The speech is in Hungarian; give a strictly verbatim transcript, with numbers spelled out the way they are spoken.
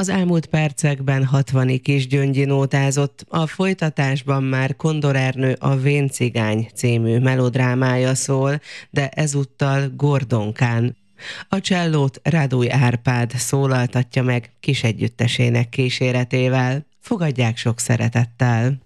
Az elmúlt percekben hatvani Kisgyöngyi nótázott, a folytatásban már Kondor Ernő a Vén cigány című melodrámája szól, de ezúttal Gordonkán. A csellót Rádúj Árpád szólaltatja meg kis együttesének kíséretével. Fogadják sok szeretettel!